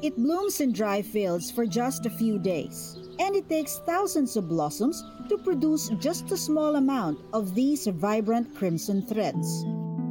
It blooms in dry fields for just a few days, and it takes thousands of blossoms to produce just a small amount of these vibrant crimson threads.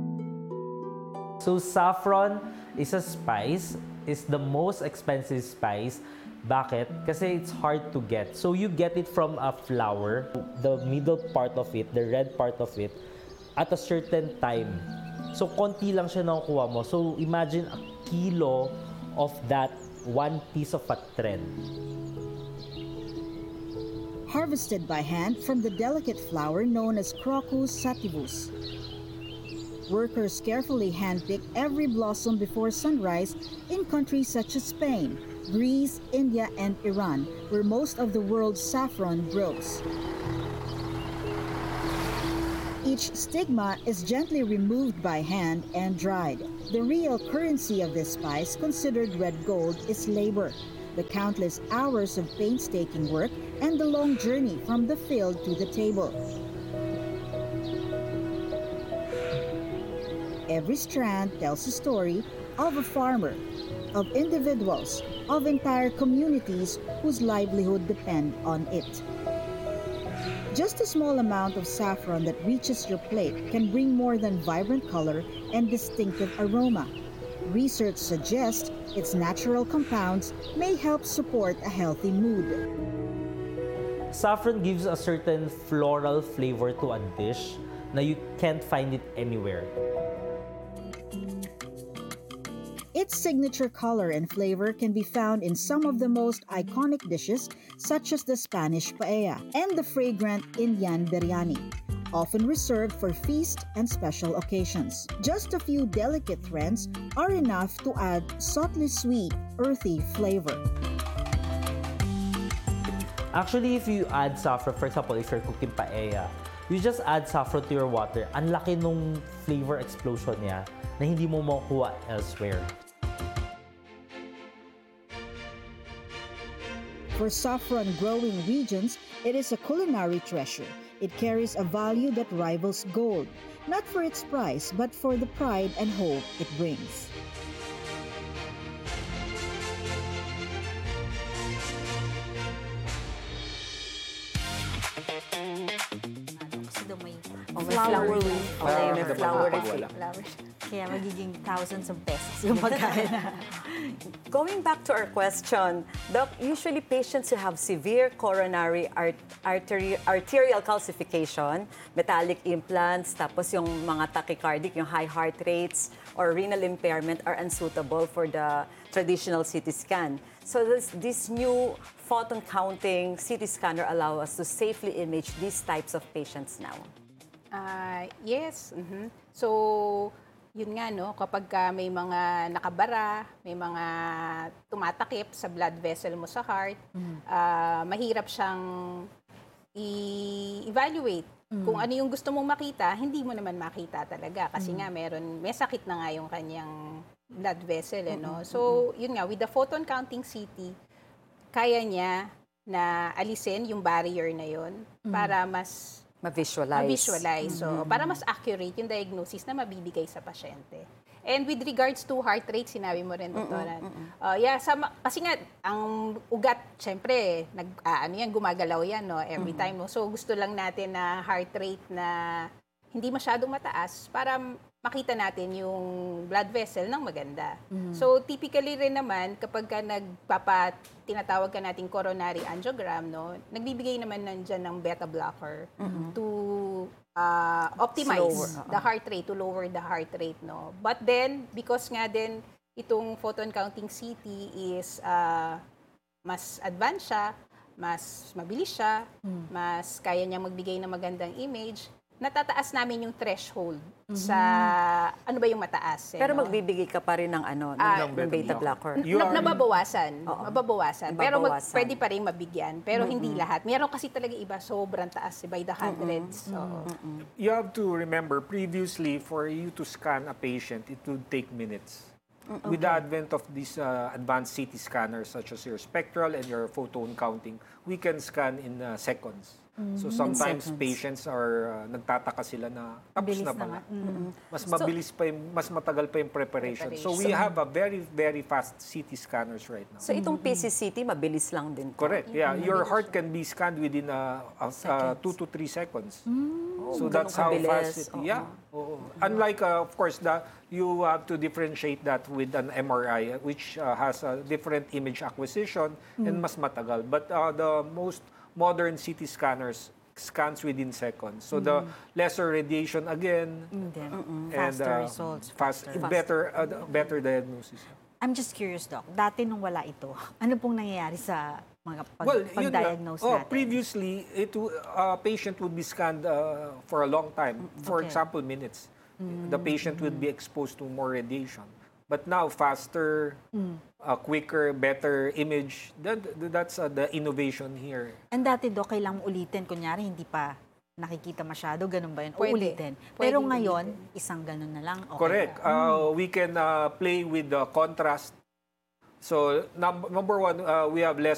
So saffron is a spice, is the most expensive spice. Bakit? Kasi it's hard to get. So you get it from a flower, the middle part of it, the red part of it, at a certain time. So konti lang siya nakukuha mo. So imagine a kilo of that one piece of a thread. Harvested by hand from the delicate flower known as Crocus sativus. Workers carefully handpick every blossom before sunrise in countries such as Spain, Greece, India, and Iran, where most of the world's saffron grows. Each stigma is gently removed by hand and dried. The real currency of this spice, considered red gold, is labor, the countless hours of painstaking work, and the long journey from the field to the table. Every strand tells a story of a farmer, of individuals, of entire communities whose livelihood depend on it. Just a small amount of saffron that reaches your plate can bring more than vibrant color and distinctive aroma. Research suggests its natural compounds may help support a healthy mood. Saffron gives a certain floral flavor to a dish na you can't find it anywhere. Its signature color and flavor can be found in some of the most iconic dishes, such as the Spanish paella and the fragrant Indian biryani, often reserved for feast and special occasions. Just a few delicate threads are enough to add subtly sweet, earthy flavor. Actually, if you add saffron, for example, if you're cooking paella, you just add saffron to your water. Ang laki nung flavor explosion niya na hindi mo makukuha elsewhere. For saffron-growing regions, it is a culinary treasure. It carries a value that rivals gold, not for its price, but for the pride and hope it brings. Kasi daw may Flowery. may flowery. Flowery. Kaya magiging thousands of pesos yung pagkain. Going back to our question, Doc, usually patients who have severe coronary arterial calcification, metallic implants, tapos yung mga tachycardic, yung high heart rates, or renal impairment are unsuitable for the traditional CT scan. So this new photon counting CT scanner allow us to safely image these types of patients now. Yes. So, yun nga, no, kapag may mga nakabara, may mga tumatakip sa blood vessel mo sa heart, mahirap siyang i-evaluate. Kung ano yung gusto mong makita, hindi mo naman makita talaga. Kasi nga, may sakit na nga yung kanyang blood vessel. No? So, yun nga, with the photon counting CT, kaya niya na alisin yung barrier na yun para mas ma-visualize. So, para mas accurate yung diagnosis na mabibigay sa pasyente. And with regards to heart rate, sinabi mo rin, Doktora. Kasi nga, ang ugat, syempre, gumagalaw yan, no, every time. No? So, gusto lang natin na heart rate na hindi masyadong mataas para makita natin yung blood vessel ng maganda. So, typically rin naman, kapag tinatawag ka nating coronary angiogram, no, nagbibigay naman nandyan ng beta blocker to optimize the heart rate, to lower the heart rate. No? But then, because nga din, itong photon counting CT is mas advanced siya, mas mabilis siya, mas kaya niyang magbigay ng magandang image, natataas namin yung threshold sa ano ba yung mataas. Pero magbibigay ka pa rin ng ng beta blocker. Nababawasan. Pero pwede pa rin mabigyan. Pero hindi lahat. Meron kasi talaga iba sobrang taas, by the hundreds. You have to remember, previously, for you to scan a patient, it would take minutes. With the advent of these advanced CT scanners, such as your spectral and your photon counting, we can scan in seconds. So sometimes seconds. patients are nagtataka sila na tapos Bilis na na pala. nga. Mas mabilis pa mas matagal pa yung preparation. So we have a very fast CT scanners right now. So itong PCCT, mabilis lang din. Correct. Yeah, your heart can be scanned within 2 to 3 seconds. So ganun that's how kabilis. fast it. Yeah. Oo. Unlike of course you have to differentiate that with an MRI which has a different image acquisition and mas matagal. But the most modern CT scanners scans within seconds. So the lesser radiation again and Faster results. better diagnosis. I'm just curious, Doc. Dati nung wala ito, ano pong nangyayari sa mga Yun nga. pag-diagnose natin? Previously, a patient would be scanned for a long time. For Okay. example, minutes. The patient would be exposed to more radiation. But now, faster, quicker, better image. That's the innovation here. And dati, Doc, kailangan ulitin. Kunyari, hindi pa nakikita masyado. Ganun ba yun? O Pwede. ulitin. Pwede Pero ngayon, ulitin. isang ganun na lang. Okay Correct. na. We can play with the contrast. So, number one, we have less